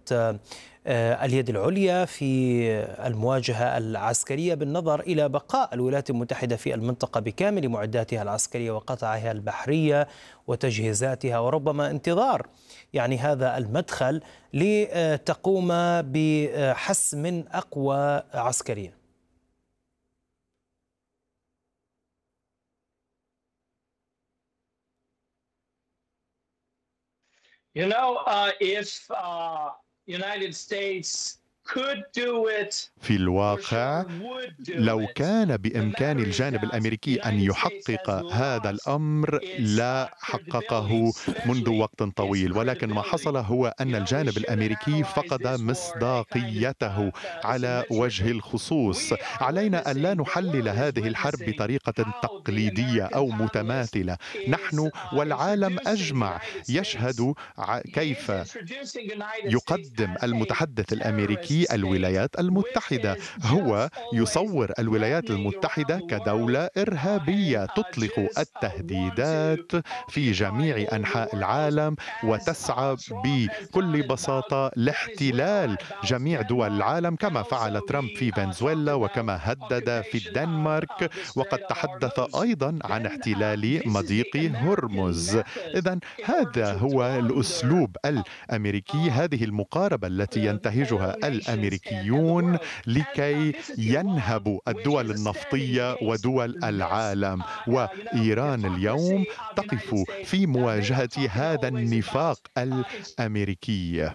اليد العليا في المواجهة العسكرية بالنظر إلى بقاء الولايات المتحدة في المنطقة بكامل معداتها العسكرية وقطعها البحرية وتجهيزاتها، وربما انتظار هذا المدخل لتقوم بحسم أقوى عسكريا. If United States could do it, في الواقع لو كان بإمكان الجانب الأمريكي أن يحقق هذا الأمر لا حققه منذ وقت طويل، ولكن ما حصل هو أن الجانب الأمريكي فقد مصداقيته على وجه الخصوص. علينا أن لا نحلل هذه الحرب بطريقة تقليدية أو متماثلة. نحن والعالم أجمع يشهد كيف يقدم المتحدث الأمريكي الولايات المتحدة. هو يصور الولايات المتحدة كدولة إرهابية تطلق التهديدات في جميع أنحاء العالم وتسعى بكل بساطة لاحتلال جميع دول العالم، كما فعل ترامب في فنزويلا وكما هدد في الدنمارك، وقد تحدث أيضا عن احتلال مضيق هرمز. إذن هذا هو الأسلوب الأمريكي، هذه المقاربة التي ينتهجها الأمريكيون لكي ينهبوا الدول النفطية ودول العالم. وإيران اليوم تقف في مواجهة هذا النفاق الأمريكي.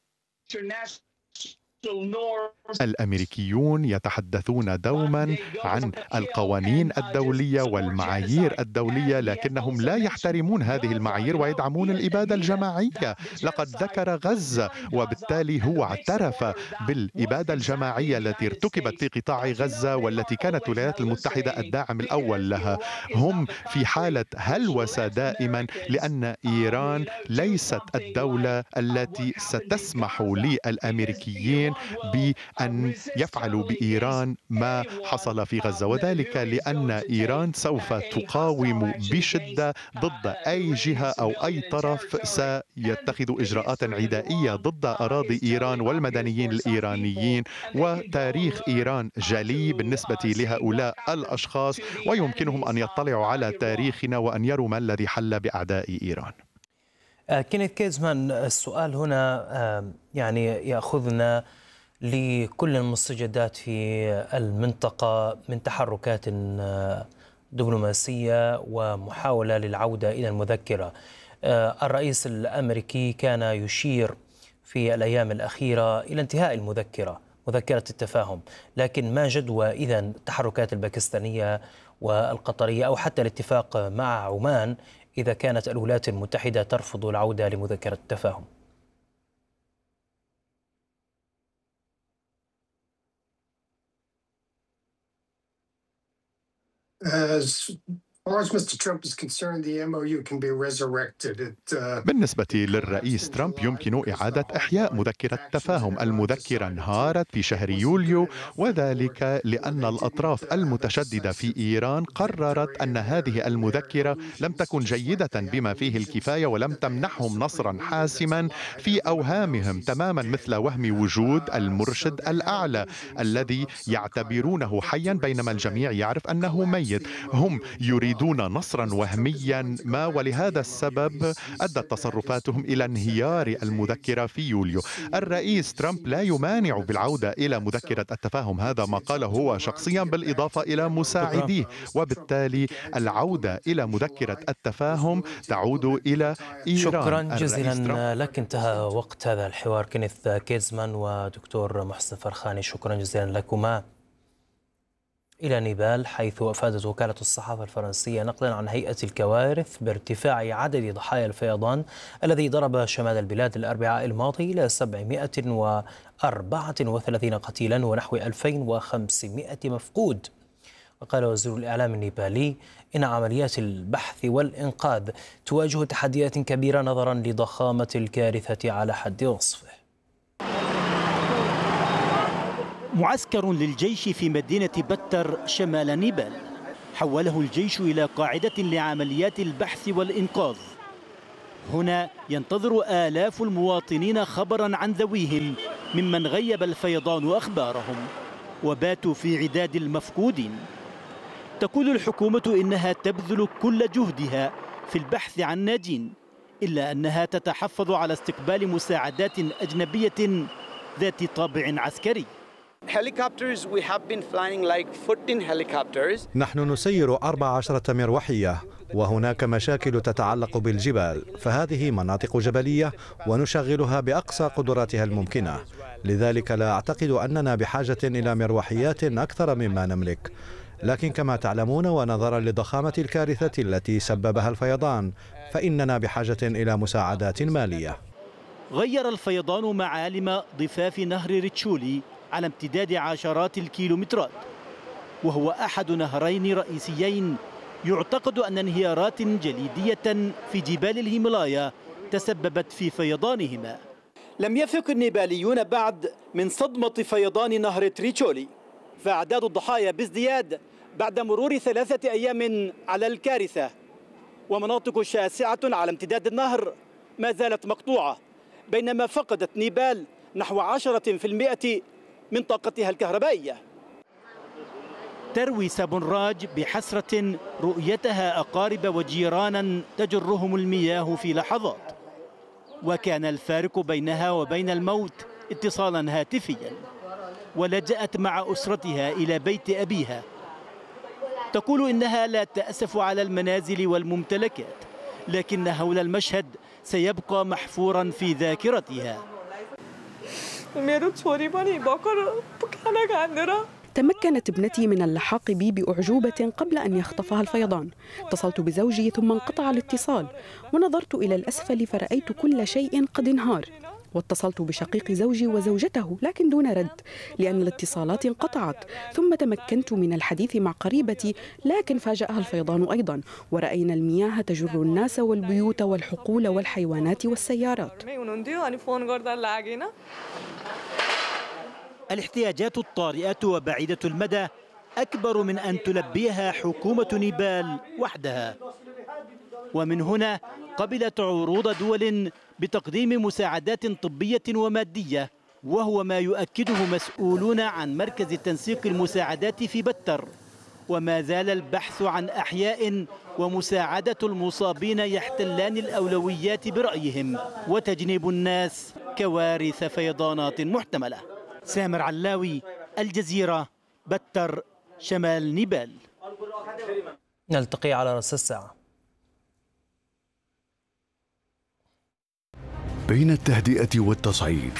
الأمريكيون يتحدثون دوما عن القوانين الدولية والمعايير الدولية، لكنهم لا يحترمون هذه المعايير ويدعمون الإبادة الجماعية. لقد ذكر غزة، وبالتالي هو اعترف بالإبادة الجماعية التي ارتكبت في قطاع غزة والتي كانت الولايات المتحدة الداعم الأول لها. هم في حالة هلوسة دائما، لأن إيران ليست الدولة التي ستسمح للأمريكيين بأن يفعلوا بإيران ما حصل في غزة، وذلك لأن إيران سوف تقاوم بشدة ضد أي جهة أو أي طرف سيتخذ إجراءات عدائية ضد أراضي إيران والمدنيين الإيرانيين. وتاريخ إيران جلي بالنسبة لهؤلاء الأشخاص، ويمكنهم أن يطلعوا على تاريخنا وأن يروا ما الذي حل بأعداء إيران. كينيث كيزمان، السؤال هنا يأخذنا لكل المستجدات في المنطقة من تحركات دبلوماسية ومحاولة للعودة إلى المذكرة. الرئيس الأمريكي كان يشير في الأيام الأخيرة إلى انتهاء مذكرة التفاهم، لكن ما جدوى إذا التحركات الباكستانية والقطرية أو حتى الاتفاق مع عمان إذا كانت الولايات المتحدة ترفض العودة لمذكرة التفاهم؟ بالنسبة للرئيس ترامب يمكن إعادة إحياء مذكرة التفاهم. المذكرة انهارت في شهر يوليو، وذلك لأن الأطراف المتشددة في إيران قررت أن هذه المذكرة لم تكن جيدة بما فيه الكفاية ولم تمنحهم نصرا حاسما في أوهامهم، تماما مثل وهم وجود المرشد الأعلى الذي يعتبرونه حيا بينما الجميع يعرف أنه ميت. هم يريدون نصرا وهميا ما، ولهذا السبب أدت تصرفاتهم إلى انهيار المذكرة في يوليو. الرئيس ترامب لا يمانع بالعودة إلى مذكرة التفاهم، هذا ما قاله هو شخصيا بالإضافة إلى مساعديه، وبالتالي العودة إلى مذكرة التفاهم تعود إلى إيران. شكرا جزيلا لك. انتهى وقت هذا الحوار. كينيث كيزمان ودكتور محسن فرخاني، شكرا جزيلا لكما. إلى نيبال، حيث أفادت وكالة الصحافة الفرنسية نقلا عن هيئة الكوارث بارتفاع عدد ضحايا الفيضان الذي ضرب شمال البلاد الأربعاء الماضي إلى 734 قتيلا ونحو 2500 مفقود. وقال وزير الإعلام النيبالي إن عمليات البحث والإنقاذ تواجه تحديات كبيرة نظرا لضخامة الكارثة على حد وصفه. معسكر للجيش في مدينة بتر شمال نيبال حوله الجيش إلى قاعدة لعمليات البحث والإنقاذ. هنا ينتظر آلاف المواطنين خبرا عن ذويهم ممن غيب الفيضان أخبارهم وباتوا في عداد المفقودين. تقول الحكومة إنها تبذل كل جهدها في البحث عن ناجين، إلا أنها تتحفظ على استقبال مساعدات أجنبية ذات طابع عسكري. نحن نسير 14 مروحية، وهناك مشاكل تتعلق بالجبال، فهذه مناطق جبلية ونشغلها بأقصى قدراتها الممكنة. لذلك لا أعتقد أننا بحاجة إلى مروحيات أكثر مما نملك، لكن كما تعلمون ونظرا لضخامة الكارثة التي سببها الفيضان فإننا بحاجة إلى مساعدات مالية. غير الفيضان معالم ضفاف نهر ريتشولي على امتداد عشرات الكيلومترات، وهو أحد نهرين رئيسيين يعتقد أن انهيارات جليدية في جبال الهيمالايا تسببت في فيضانهما. لم يثق النيباليون بعد من صدمة فيضان نهر تريتشولي، فأعداد الضحايا بازدياد بعد مرور 3 أيام على الكارثة، ومناطق شاسعة على امتداد النهر ما زالت مقطوعة، بينما فقدت نيبال نحو 10% من طاقتها الكهربائية. تروي سابونراج بحسرة رؤيتها أقارب وجيرانا تجرهم المياه في لحظات، وكان الفارق بينها وبين الموت اتصالا هاتفيا، ولجأت مع أسرتها إلى بيت أبيها. تقول إنها لا تأسف على المنازل والممتلكات، لكن هول المشهد سيبقى محفورا في ذاكرتها. تمكنت ابنتي من اللحاق بي بأعجوبة قبل أن يخطفها الفيضان. اتصلت بزوجي ثم انقطع الاتصال، ونظرت إلى الأسفل فرأيت كل شيء قد انهار. واتصلت بشقيق زوجي وزوجته لكن دون رد لأن الاتصالات انقطعت. ثم تمكنت من الحديث مع قريبتي لكن فاجأها الفيضان أيضا، ورأينا المياه تجر الناس والبيوت والحقول والحيوانات والسيارات. الاحتياجات الطارئة وبعيدة المدى أكبر من أن تلبيها حكومة نيبال وحدها، ومن هنا قبلت عروض دول بتقديم مساعدات طبية ومادية، وهو ما يؤكده مسؤولون عن مركز تنسيق المساعدات في بتر. وما زال البحث عن أحياء ومساعدة المصابين يحتلان الأولويات برأيهم، وتجنيب الناس كوارث فيضانات محتملة. سامر علاوي، الجزيرة، بتر، شمال نيبال. نلتقي على رأس الساعة. بين التهدئة والتصعيد،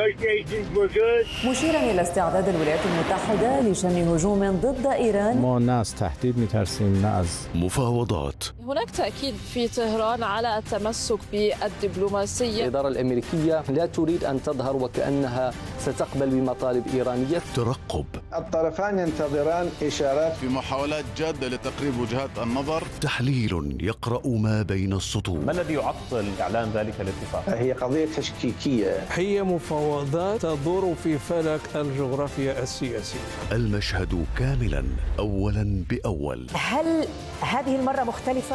مشيرا إلى استعداد الولايات المتحدة لشن هجوم ضد إيران. ما ناس تحديد مترسين ناس. مفاوضات. هناك تأكيد في طهران على التمسك بالدبلوماسية. الإدارة الأمريكية لا تريد أن تظهر وكأنها ستقبل بمطالب إيرانية. ترقب. الطرفان ينتظران إشارات في محاولات جادة لتقريب وجهات النظر. تحليل يقرأ ما بين السطور. ما الذي يعطل إعلان ذلك الاتفاق؟ هي قضية تشكيكية. هي مفاوضات تدور في فلك الجغرافيا السياسية. المشهد كاملا أولا بأول. هل هذه المرة مختلفة؟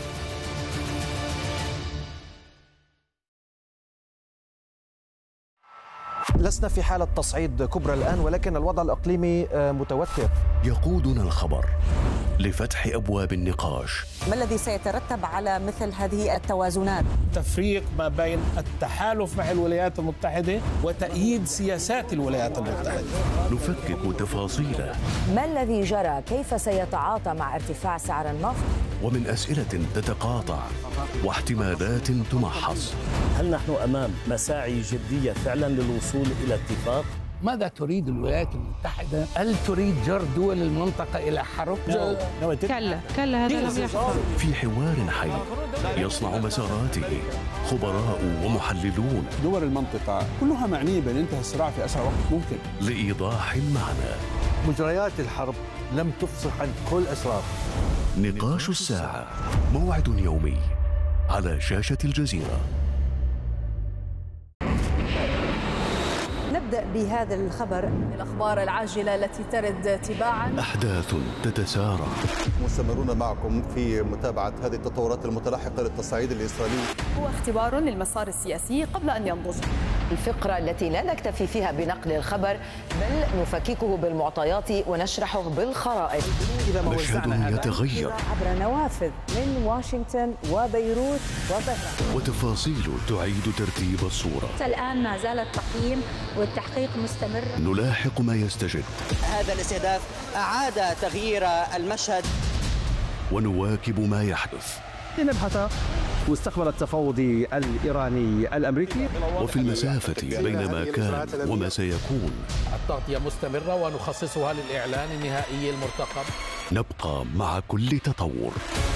لسنا في حالة تصعيد كبرى الآن، ولكن الوضع الإقليمي متوتر. يقودنا الخبر لفتح أبواب النقاش. ما الذي سيترتب على مثل هذه التوازنات؟ تفريق ما بين التحالف مع الولايات المتحدة وتأييد سياسات الولايات المتحدة. نفكك تفاصيله. ما الذي جرى؟ كيف سيتعاطى مع ارتفاع سعر النفط؟ ومن أسئلة تتقاطع واحتمالات تمحص. هل نحن أمام مساعي جدية فعلا للوصول إلى اتفاق؟ ماذا تريد الولايات المتحدة؟ هل تريد جر دول المنطقة إلى حرب؟ كلا هذا لم يحصل. في حوار حي يصنع مساراته خبراء ومحللون. دول المنطقة كلها معنية بانتهاء الصراع في أسرع وقت ممكن. لإيضاح المعنى. مجريات الحرب لم تفصح عن كل أسرار. نقاش الساعة، موعد يومي على شاشة الجزيرة. نبدأ بهذا الخبر. الأخبار العاجلة التي ترد تباعا. أحداث تتسارع. مستمرون معكم في متابعة هذه التطورات المتلاحقة للتصعيد الإسرائيلي. هو اختبار للمسار السياسي قبل أن ينضج. الفقرة التي لا نكتفي فيها بنقل الخبر بل نفككه بالمعطيات ونشرحه بالخرائط. مشهد يتغير عبر نوافذ من واشنطن وبيروت وطهران، وتفاصيل تعيد ترتيب الصورة. الآن ما زال التقييم والتحقيق مستمر. نلاحق ما يستجد. هذا الاستهداف أعاد تغيير المشهد ونواكب ما يحدث. لنبحث مستقبل التفاوض الإيراني الأمريكي. وفي المسافة بين ما كان وما سيكون التغطية مستمرة ونخصصها للإعلان النهائي المرتقب. نبقى مع كل تطور.